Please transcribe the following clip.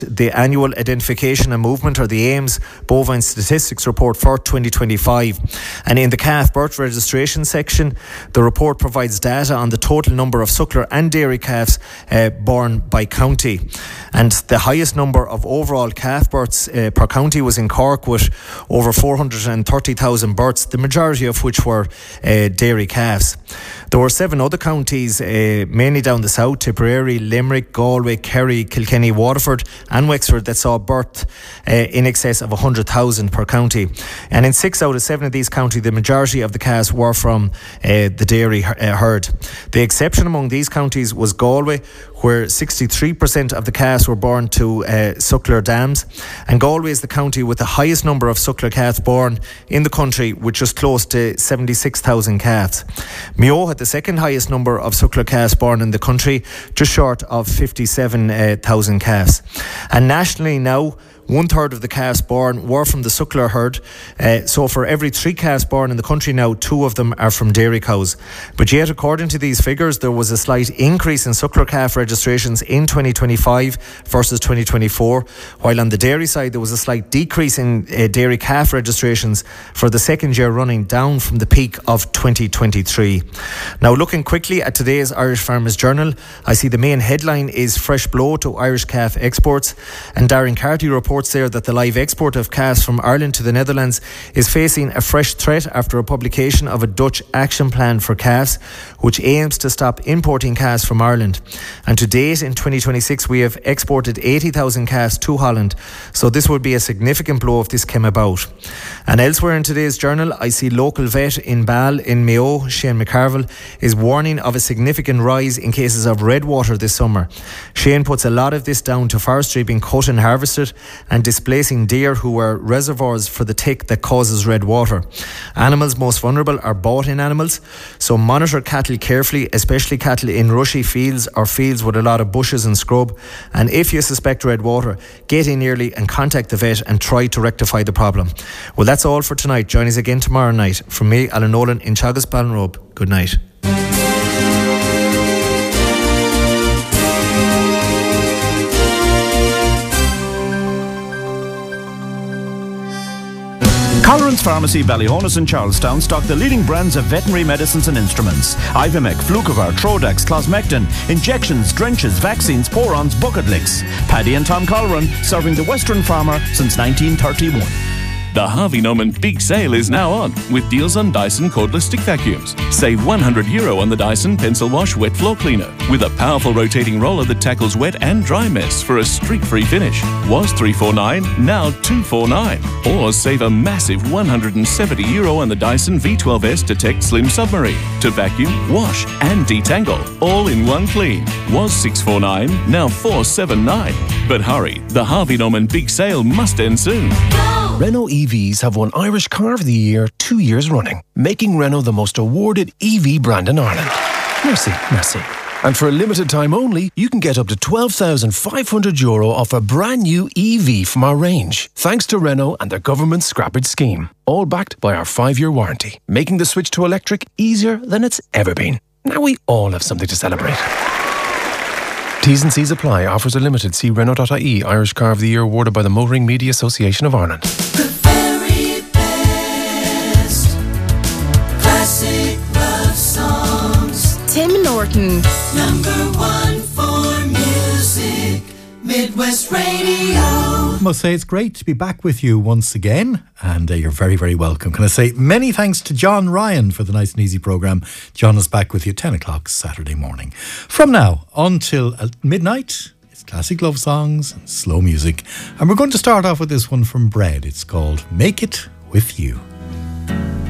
the Annual Identification and Movement, or the AIMS, Bovine Statistics Report for 2025. And in the calf birth registration section, the report provides data on the total number of suckler and dairy calves born by county. And the highest number of overall calf births per county was in Cork, with over 430,000 births, the majority of which were dairy calves. There were 7 other counties, mainly down the south: Tipperary, Limerick, Galway, Kerry, Kilkenny, Waterford and Wexford, that saw birth in excess of 100,000 per county. And in 6 out of 7 of these counties, the majority of the calves were from the dairy herd. The exception among these counties was Galway, where 63% of the calves were born to suckler dams. And Galway is the county with the highest number of suckler calves born in the country, with just close to 76,000 calves. Mayo had the second highest number of suckler calves born in the country, just short of 57,000 calves. And nationally now, 1/3 of the calves born were from the suckler herd. So for every 3 calves born in the country now, 2 of them are from dairy cows. But yet, according to these figures, there was a slight increase in suckler calf registrations in 2025 versus 2024, while on the dairy side there was a slight decrease in dairy calf registrations for the second year running, down from the peak of 2023. Now, looking quickly at today's Irish Farmers Journal, I see the main headline is "Fresh Blow to Irish Calf Exports," and Darren Carty reports there that the live export of calves from Ireland to the Netherlands is facing a fresh threat after a publication of a Dutch action plan for calves, which aims to stop importing calves from Ireland. And to date, in 2026, we have exported 80,000 calves to Holland, so this would be a significant blow if this came about. And elsewhere in today's journal, I see local vet in Ball in Mayo, Shane McCarville, is warning of a significant rise in cases of red water this summer. Shane puts a lot of this down to forestry being cut and harvested and displacing deer, who are reservoirs for the tick that causes red water. Animals most vulnerable are bought-in animals, so monitor cattle carefully, especially cattle in rushy fields or fields with a lot of bushes and scrub. And if you suspect red water, get in early and contact the vet and try to rectify the problem. Well, that's all for tonight. Join us again tomorrow night. From me, Alan Nolan in Teagasc Ballinrobe. Good night. Colleran's Pharmacy, Ballyhonus and Charlestown stock the leading brands of veterinary medicines and instruments: Ivomec, Flucovar, Trodax, Closmectin, injections, drenches, vaccines, porons, bucket licks. Paddy and Tom Colleran, serving the Western farmer since 1931. The Harvey Norman Big Sale is now on, with deals on Dyson cordless stick vacuums. Save €100 on the Dyson Pencil Wash Wet Floor Cleaner, with a powerful rotating roller that tackles wet and dry mess for a streak-free finish. Was $349, now $249. Or save a massive €170 on the Dyson V12S Detect Slim Submarine, to vacuum, wash and detangle, all in one clean. Was $649, now $479. But hurry, the Harvey Norman Big Sale must end soon. Renault EVs have won Irish Car of the Year 2 years running, making Renault the most awarded EV brand in Ireland. Merci, merci. And for a limited time only, you can get up to €12,500 off a brand new EV from our range, thanks to Renault and their government scrappage scheme. All backed by our 5-year warranty, making the switch to electric easier than it's ever been. Now we all have something to celebrate. T's and C's apply. Offers are limited. See Renault.ie. Irish Car of the Year awarded by the Motoring Media Association of Ireland. The very best classic love songs. Tim Norton. #1 for music. Midwest Radio. I must say it's great to be back with you once again, and you're very, very welcome. Can I say many thanks to John Ryan for the Nice and Easy programme. John is back with you 10 o'clock Saturday morning. From now until midnight, it's classic love songs and slow music. And we're going to start off with this one from Bread. It's called Make It With You.